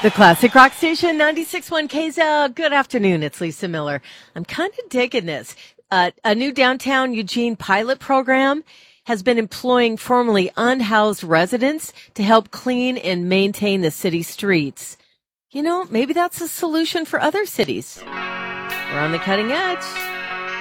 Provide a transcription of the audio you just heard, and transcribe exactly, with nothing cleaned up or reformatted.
The Classic Rock Station, ninety-six point one K Z L. Good afternoon, it's Lisa Miller. I'm kind of digging this. Uh, a new downtown Eugene pilot program has been employing formerly unhoused residents to help clean and maintain the city streets. You know, maybe that's a solution for other cities. We're on the cutting edge.